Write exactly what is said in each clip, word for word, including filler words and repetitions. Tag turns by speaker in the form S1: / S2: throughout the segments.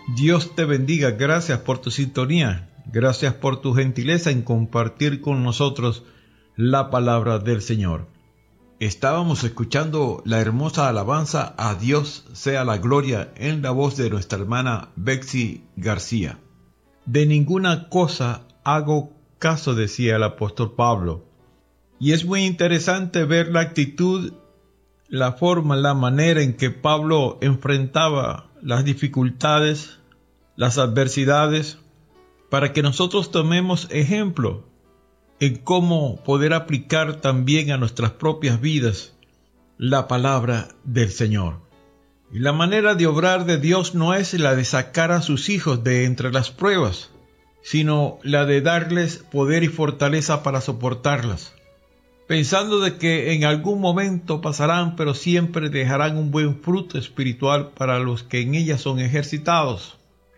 S1: Dios te bendiga, gracias por tu sintonía, gracias por tu gentileza en compartir con nosotros la palabra del Señor. Estábamos escuchando la hermosa alabanza a Dios sea la gloria en la voz de nuestra hermana Betsy García. De ninguna cosa hago caso, decía el apóstol Pablo. Y es muy interesante ver la actitud, la forma, la manera en que Pablo enfrentaba las dificultades, las adversidades, para que nosotros tomemos ejemplo en cómo poder aplicar también a nuestras propias vidas la palabra del Señor. Y la manera de obrar de Dios no es la de sacar a sus hijos de entre las pruebas, sino la de darles poder y fortaleza para soportarlas, pensando de que en algún momento pasarán, pero siempre dejarán un buen fruto espiritual para los que en ellas son ejercitados.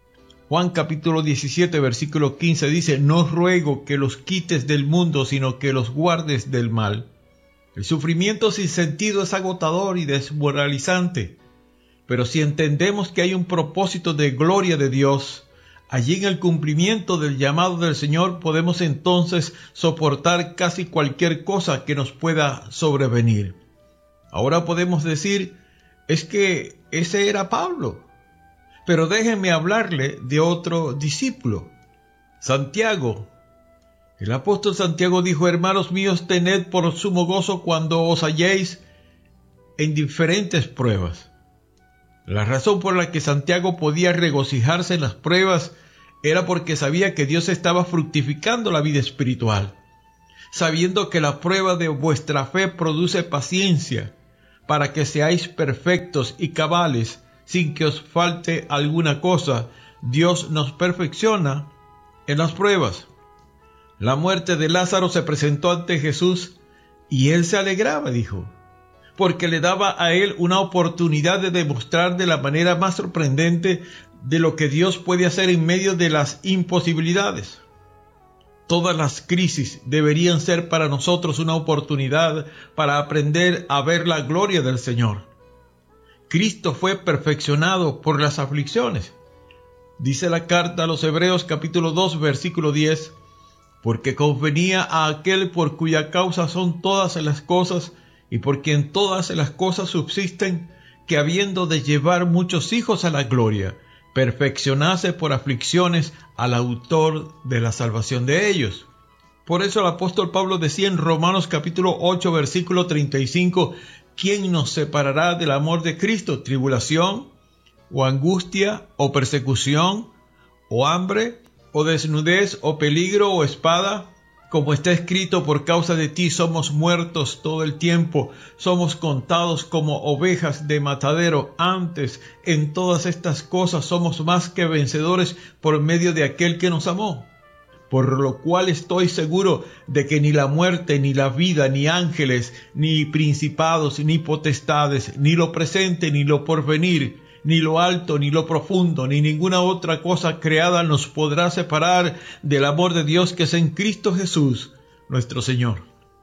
S1: Juan capítulo diecisiete, versículo quince dice: no ruego que los quites del mundo, sino que los guardes del mal. El sufrimiento sin sentido es agotador y desmoralizante, pero si entendemos que hay un propósito de gloria de Dios, allí en el cumplimiento del llamado del Señor podemos entonces soportar casi cualquier cosa que nos pueda sobrevenir. Ahora podemos decir, es que ese era Pablo. Pero déjenme hablarle de otro discípulo, Santiago. El apóstol Santiago dijo: hermanos míos, tened por sumo gozo cuando os halléis en diferentes pruebas. La razón por la que Santiago podía regocijarse en las pruebas era porque sabía que Dios estaba fructificando la vida espiritual, sabiendo que la prueba de vuestra fe produce paciencia, para que seáis perfectos y cabales, sin que os falte alguna cosa. Dios nos perfecciona en las pruebas. La muerte de Lázaro se presentó ante Jesús y él se alegraba, dijo, porque le daba a él una oportunidad de demostrar de la manera más sorprendente de lo que Dios puede hacer en medio de las imposibilidades. Todas las crisis deberían ser para nosotros una oportunidad para aprender a ver la gloria del Señor. Cristo fue perfeccionado por las aflicciones. Dice la carta a los Hebreos capítulo dos versículo diez, porque convenía a aquel por cuya causa son todas las cosas y por quien todas las cosas subsisten, que habiendo de llevar muchos hijos a la gloria, perfeccionase por aflicciones al autor de la salvación de ellos. Por eso el apóstol Pablo decía en Romanos capítulo ocho versículo treinta y cinco, ¿quién nos separará del amor de Cristo? ¿Tribulación, o angustia, o persecución, o hambre, o desnudez, o peligro, o espada? Como está escrito, por causa de ti somos muertos todo el tiempo, somos contados como ovejas de matadero. Antes, en todas estas cosas somos más que vencedores por medio de aquel que nos amó. Por lo cual estoy seguro de que ni la muerte, ni la vida, ni ángeles, ni principados, ni potestades, ni lo presente, ni lo porvenir, ni lo alto, ni lo profundo, ni ninguna otra cosa creada nos podrá separar del amor de Dios que es en Cristo Jesús, nuestro Señor.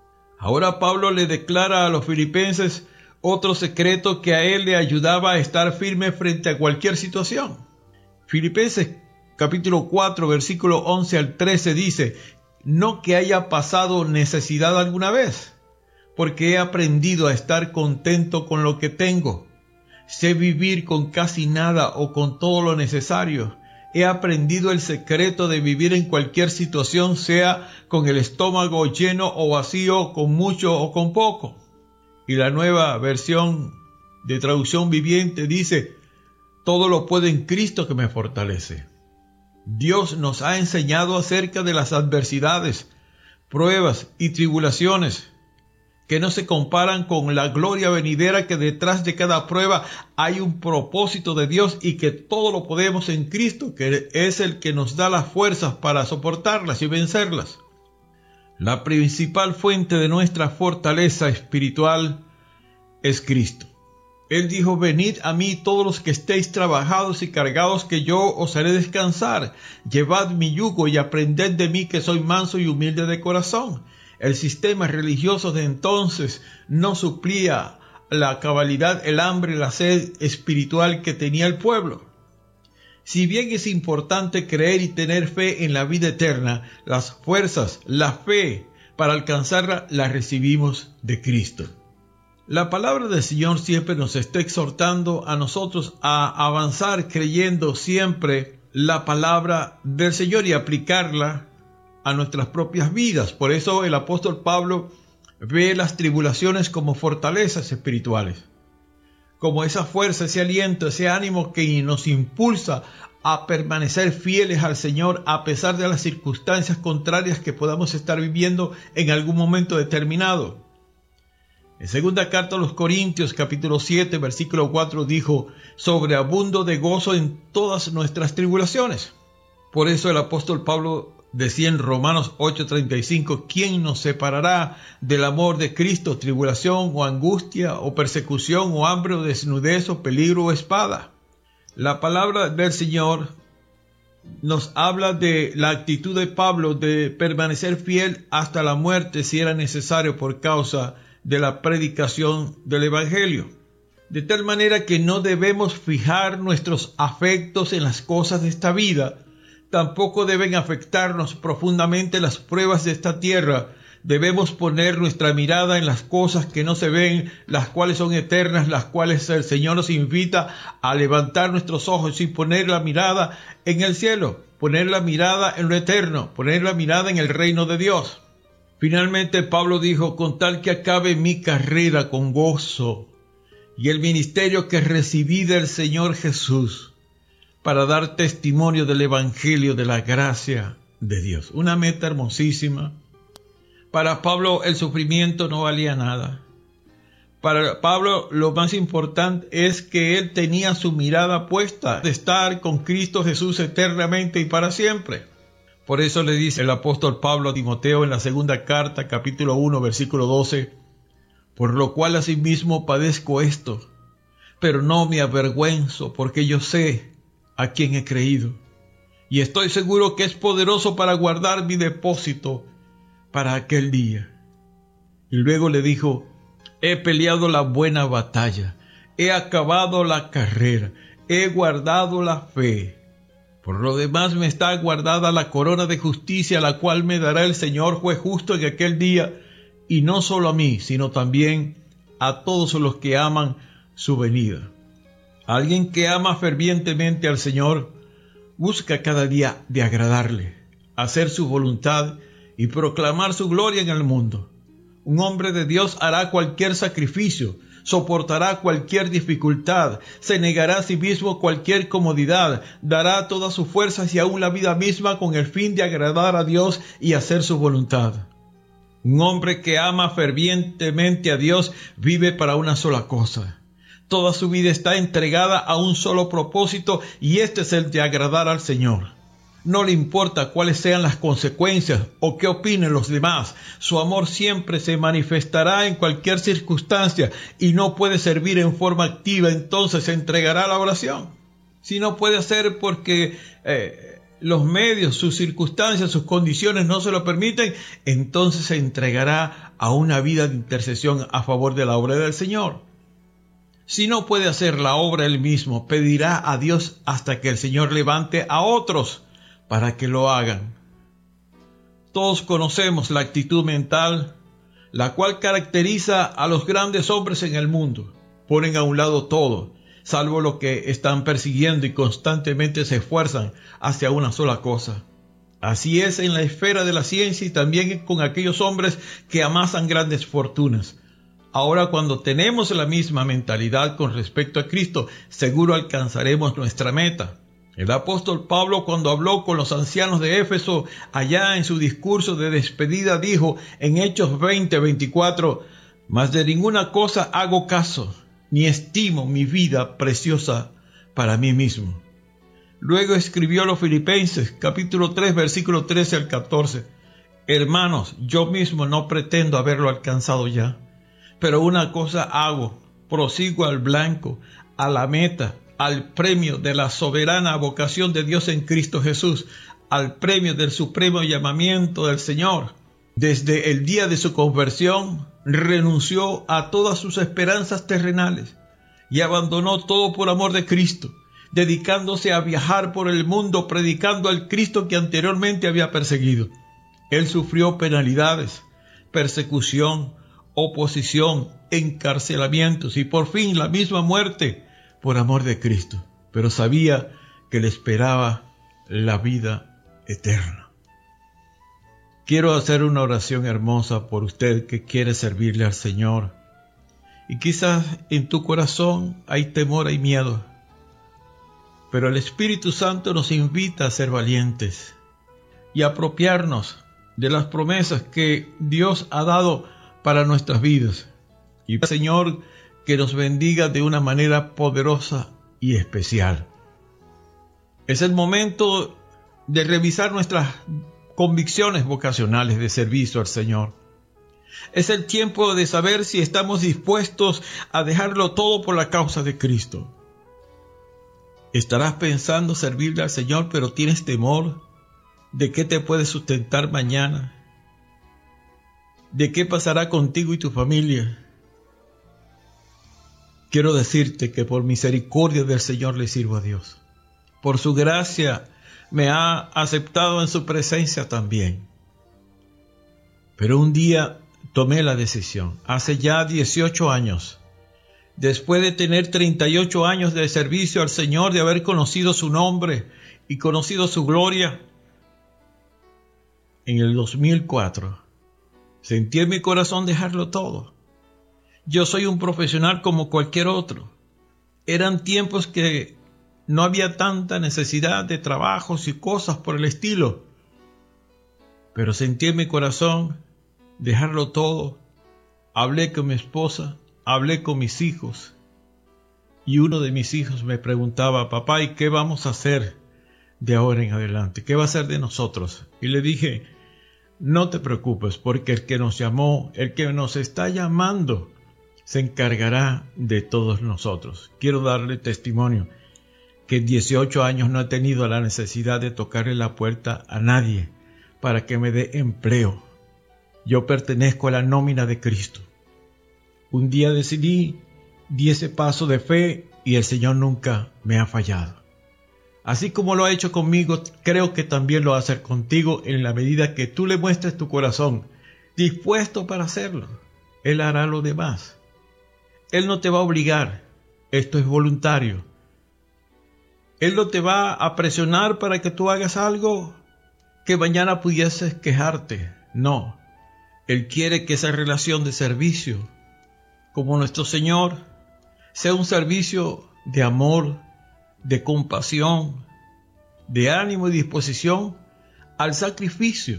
S1: Ahora Pablo le declara a los filipenses otro secreto que a él le ayudaba a estar firme frente a cualquier situación. Filipenses capítulo cuatro, versículo once al trece dice: no que haya pasado necesidad alguna vez, porque he aprendido a estar contento con lo que tengo. Sé vivir con casi nada o con todo lo necesario. He aprendido el secreto de vivir en cualquier situación, sea con el estómago lleno o vacío, con mucho o con poco. Y la nueva versión de traducción viviente dice: todo lo puedo en Cristo que me fortalece. Dios nos ha enseñado acerca de las adversidades, pruebas y tribulaciones, que no se comparan con la gloria venidera, que detrás de cada prueba hay un propósito de Dios y que todo lo podemos en Cristo, que es el que nos da las fuerzas para soportarlas y vencerlas. La principal fuente de nuestra fortaleza espiritual es Cristo. Él dijo: venid a mí todos los que estéis trabajados y cargados, que yo os haré descansar. Llevad mi yugo y aprended de mí, que soy manso y humilde de corazón. El sistema religioso de entonces no suplía la cabalidad, el hambre, la sed espiritual que tenía el pueblo. Si bien es importante creer y tener fe en la vida eterna, las fuerzas, la fe para alcanzarla, la recibimos de Cristo. La palabra del Señor siempre nos está exhortando a nosotros a avanzar creyendo siempre la palabra del Señor y aplicarla a nuestras propias vidas. Por eso el apóstol Pablo ve las tribulaciones como fortalezas espirituales, como esa fuerza, ese aliento, ese ánimo que nos impulsa a permanecer fieles al Señor a pesar de las circunstancias contrarias que podamos estar viviendo en algún momento determinado. En segunda carta a los Corintios, capítulo siete, versículo cuatro, dijo: sobreabundo de gozo en todas nuestras tribulaciones. Por eso el apóstol Pablo decía en Romanos ocho treinta y cinco: ¿quién nos separará del amor de Cristo? ¿Tribulación o angustia o persecución o hambre o desnudez o peligro o espada? La palabra del Señor nos habla de la actitud de Pablo de permanecer fiel hasta la muerte si era necesario por causa de la predicación del Evangelio. De tal manera que no debemos fijar nuestros afectos en las cosas de esta vida. Tampoco deben afectarnos profundamente las pruebas de esta tierra. Debemos poner nuestra mirada en las cosas que no se ven, las cuales son eternas, las cuales el Señor nos invita a levantar nuestros ojos y poner la mirada en el cielo, poner la mirada en lo eterno, poner la mirada en el reino de Dios. Finalmente Pablo dijo: con tal que acabe mi carrera con gozo y el ministerio que recibí del Señor Jesús, para dar testimonio del Evangelio de la gracia de Dios. Una meta hermosísima. Para Pablo el sufrimiento no valía nada. Para Pablo lo más importante es que él tenía su mirada puesta de estar con Cristo Jesús eternamente y para siempre. Por eso le dice el apóstol Pablo a Timoteo en la segunda carta, capítulo uno, versículo doce: por lo cual asimismo padezco esto, pero no me avergüenzo, porque yo sé a quién he creído, y estoy seguro que es poderoso para guardar mi depósito para aquel día. Y luego le dijo: he peleado la buena batalla, he acabado la carrera, he guardado la fe. Por lo demás me está guardada la corona de justicia, la cual me dará el Señor juez justo en aquel día, y no solo a mí, sino también a todos los que aman su venida. Alguien que ama fervientemente al Señor busca cada día de agradarle, hacer su voluntad y proclamar su gloria en el mundo. Un hombre de Dios hará cualquier sacrificio, soportará cualquier dificultad, se negará a sí mismo cualquier comodidad, dará todas sus fuerzas y aún la vida misma con el fin de agradar a Dios y hacer su voluntad. Un hombre que ama fervientemente a Dios vive para una sola cosa. Toda su vida está entregada a un solo propósito, y este es el de agradar al Señor. No le importa cuáles sean las consecuencias o qué opinen los demás. Su amor siempre se manifestará en cualquier circunstancia, y no puede servir en forma activa, entonces se entregará a la oración. Si no puede hacer porque eh, los medios, sus circunstancias, sus condiciones no se lo permiten, entonces se entregará a una vida de intercesión a favor de la obra del Señor. Si no puede hacer la obra él mismo, pedirá a Dios hasta que el Señor levante a otros para que lo hagan. Todos conocemos la actitud mental, la cual caracteriza a los grandes hombres en el mundo. Ponen a un lado todo, salvo lo que están persiguiendo, y constantemente se esfuerzan hacia una sola cosa. Así es en la esfera de la ciencia y también con aquellos hombres que amasan grandes fortunas. Ahora, cuando tenemos la misma mentalidad con respecto a Cristo, seguro alcanzaremos nuestra meta. El apóstol Pablo, cuando habló con los ancianos de Éfeso, allá en su discurso de despedida, dijo en Hechos veinte, veinticuatro: mas de ninguna cosa hago caso, ni estimo mi vida preciosa para mí mismo. Luego escribió a los Filipenses, capítulo tres, versículo trece al catorce: hermanos, yo mismo no pretendo haberlo alcanzado ya, pero una cosa hago, prosigo al blanco, a la meta, al premio de la soberana vocación de Dios en Cristo Jesús, al premio del supremo llamamiento del Señor. Desde el día de su conversión, renunció a todas sus esperanzas terrenales y abandonó todo por amor de Cristo. dedicándose a viajar por el mundo predicando al Cristo que anteriormente había perseguido. Él sufrió penalidades, persecución, oposición, encarcelamientos y por fin la misma muerte por amor de Cristo, pero sabía que le esperaba la vida eterna. Quiero hacer una oración hermosa por usted que quiere servirle al Señor y quizás en tu corazón hay temor y miedo, pero el Espíritu Santo nos invita a ser valientes y a apropiarnos de las promesas que Dios ha dado para nuestras vidas. Y el Señor que nos bendiga de una manera poderosa y especial. Es el momento de revisar nuestras convicciones vocacionales de servicio al Señor. Es el tiempo de saber si estamos dispuestos a dejarlo todo por la causa de Cristo. Estarás pensando servirle al Señor, pero tienes temor de qué te puede sustentar mañana, de qué pasará contigo y tu familia. Quiero decirte que por misericordia del Señor le sirvo a Dios. Por su gracia me ha aceptado en su presencia también. Pero un día tomé la decisión, hace ya dieciocho años, después de tener treinta y ocho años de servicio al Señor, de haber conocido su nombre y conocido su gloria, en el dos mil cuatro, sentí en mi corazón dejarlo todo. Yo soy un profesional como cualquier otro. Eran tiempos que no había tanta necesidad de trabajos y cosas por el estilo. Pero sentí en mi corazón dejarlo todo. Hablé con mi esposa, hablé con mis hijos. Y uno de mis hijos me preguntaba, papá, ¿y qué vamos a hacer de ahora en adelante? ¿Qué va a ser de nosotros? Y le dije, no te preocupes, porque el que nos llamó, el que nos está llamando, se encargará de todos nosotros. Quiero darle testimonio que en dieciocho años no he tenido la necesidad de tocarle la puerta a nadie para que me dé empleo. Yo pertenezco a la nómina de Cristo. Un día decidí, di ese paso de fe y el Señor nunca me ha fallado. Así como lo ha hecho conmigo, creo que también lo va a hacer contigo en la medida que tú le muestres tu corazón dispuesto para hacerlo. Él hará lo demás. Él no te va a obligar, esto es voluntario. Él no te va a presionar para que tú hagas algo que mañana pudieses quejarte. No, Él quiere que esa relación de servicio, como nuestro Señor, sea un servicio de amor, de compasión, de ánimo y disposición al sacrificio.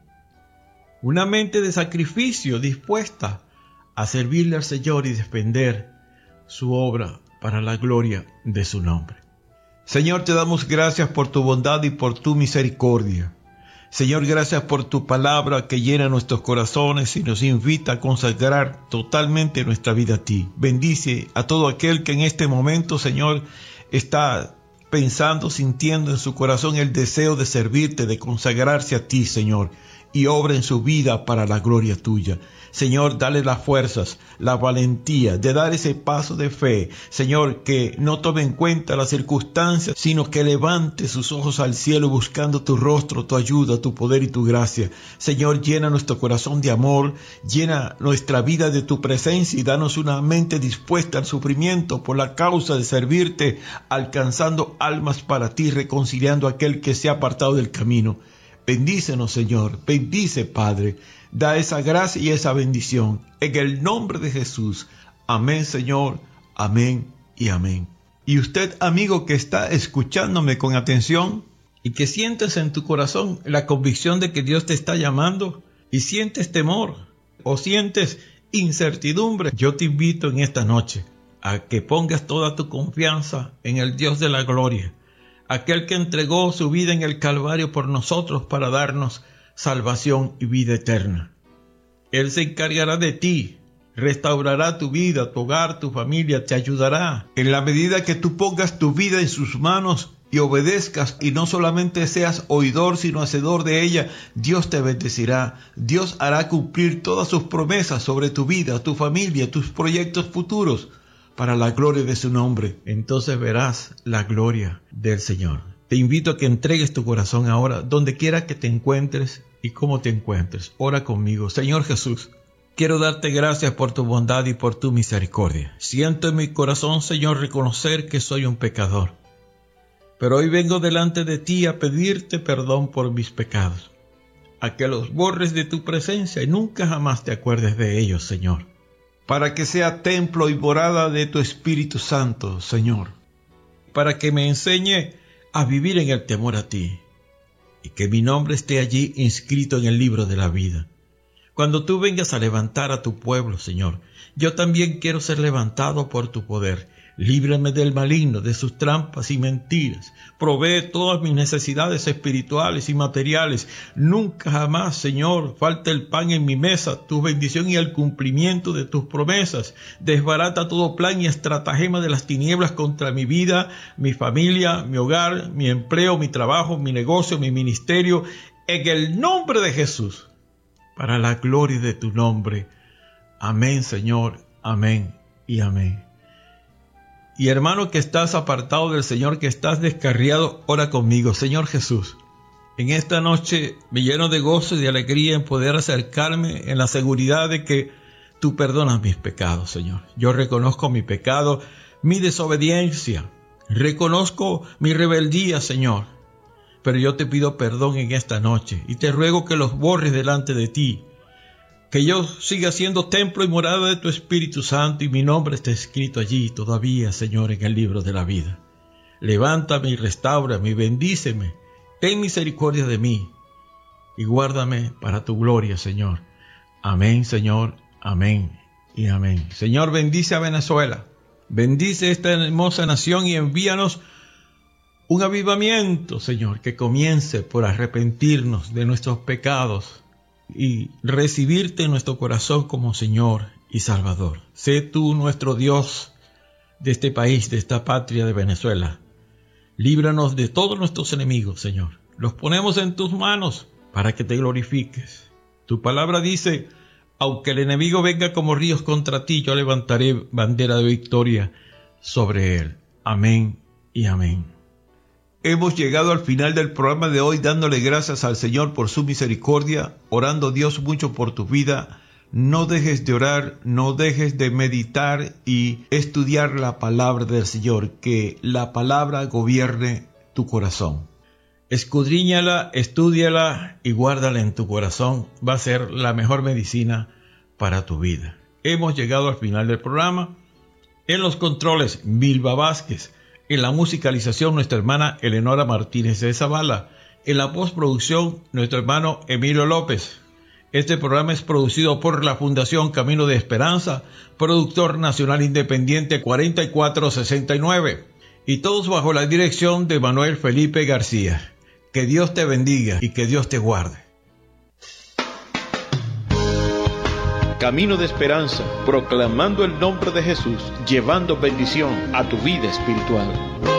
S1: Una mente de sacrificio dispuesta a servirle al Señor y defender su obra para la gloria de su nombre. Señor, te damos gracias por tu bondad y por tu misericordia. Señor, gracias por tu palabra que llena nuestros corazones y nos invita a consagrar totalmente nuestra vida a ti. Bendice a todo aquel que en este momento, Señor, está pensando, sintiendo en su corazón el deseo de servirte, de consagrarse a ti, Señor, y obra en su vida para la gloria tuya. Señor, dale las fuerzas, la valentía de dar ese paso de fe. Señor, que no tome en cuenta las circunstancias, sino que levante sus ojos al cielo buscando tu rostro, tu ayuda, tu poder y tu gracia. Señor, llena nuestro corazón de amor, llena nuestra vida de tu presencia y danos una mente dispuesta al sufrimiento por la causa de servirte, alcanzando almas para ti, reconciliando a aquel que se ha apartado del camino. Bendícenos, Señor, bendice, Padre, da esa gracia y esa bendición, en el nombre de Jesús. Amén, Señor, amén y amén. Y usted, amigo, que está escuchándome con atención y que sientes en tu corazón la convicción de que Dios te está llamando y sientes temor o sientes incertidumbre, yo te invito en esta noche a que pongas toda tu confianza en el Dios de la gloria, aquel que entregó su vida en el Calvario por nosotros para darnos salvación y vida eterna. Él se encargará de ti, restaurará tu vida, tu hogar, tu familia, te ayudará. En la medida que tú pongas tu vida en sus manos y obedezcas y no solamente seas oidor sino hacedor de ella, Dios te bendecirá. Dios hará cumplir todas sus promesas sobre tu vida, tu familia, tus proyectos futuros. para la gloria de su nombre. Entonces verás la gloria del Señor. Te invito a que entregues tu corazón ahora, donde quiera que te encuentres y cómo te encuentres. Ora conmigo. Señor Jesús, quiero darte gracias por tu bondad y por tu misericordia. Siento en mi corazón, Señor, reconocer que soy un pecador. Pero hoy vengo delante de ti a pedirte perdón por mis pecados, a que los borres de tu presencia y nunca jamás te acuerdes de ellos, Señor, para que sea templo y morada de tu Espíritu Santo, Señor, para que me enseñe a vivir en el temor a ti, y que mi nombre esté allí inscrito en el libro de la vida. Cuando tú vengas a levantar a tu pueblo, Señor, yo también quiero ser levantado por tu poder. Líbrame del maligno, de sus trampas y mentiras. Provee todas mis necesidades espirituales y materiales. Nunca jamás, Señor, falte el pan en mi mesa, tu bendición y el cumplimiento de tus promesas. Desbarata todo plan y estratagema de las tinieblas contra mi vida, mi familia, mi hogar, mi empleo, mi trabajo, mi negocio, mi ministerio. En el nombre de Jesús, para la gloria de tu nombre. Amén, Señor. Amén y amén. Y hermano que estás apartado del Señor, que estás descarriado, ora conmigo. Señor Jesús, en esta noche me lleno de gozo y de alegría en poder acercarme en la seguridad de que tú perdonas mis pecados, Señor. Yo reconozco mi pecado, mi desobediencia, reconozco mi rebeldía, Señor. Pero yo te pido perdón en esta noche y te ruego que los borres delante de ti. Que yo siga siendo templo y morada de tu Espíritu Santo y mi nombre esté escrito allí todavía, Señor, en el libro de la vida. Levántame y restáurame y bendíceme. Ten misericordia de mí y guárdame para tu gloria, Señor. Amén, Señor. Amén y amén. Señor, bendice a Venezuela. Bendice esta hermosa nación y envíanos un avivamiento, Señor, que comience por arrepentirnos de nuestros pecados y recibirte en nuestro corazón como Señor y Salvador. Sé tú nuestro Dios de este país, de esta patria de Venezuela. Líbranos de todos nuestros enemigos, Señor. Los ponemos en tus manos para que te glorifiques. Tu palabra dice, aunque el enemigo venga como ríos contra ti, yo levantaré bandera de victoria sobre él. Amén y amén. Hemos llegado al final del programa de hoy dándole gracias al Señor por su misericordia, orando Dios mucho por tu vida. No dejes de orar, no dejes de meditar y estudiar la palabra del Señor, que la palabra gobierne tu corazón. Escudriñala, estúdiala y guárdala en tu corazón. Va a ser la mejor medicina para tu vida. Hemos llegado al final del programa. En los controles, Milva Vázquez. En la musicalización, nuestra hermana Eleonora Martínez de Zavala. En la postproducción, nuestro hermano Emilio López. Este programa es producido por la Fundación Camino de Esperanza, productor nacional independiente cuarenta y cuatro sesenta y nueve. Y todos bajo la dirección de Manuel Felipe García. Que Dios te bendiga y que Dios te guarde.
S2: Camino de Esperanza, proclamando el nombre de Jesús, llevando bendición a tu vida espiritual.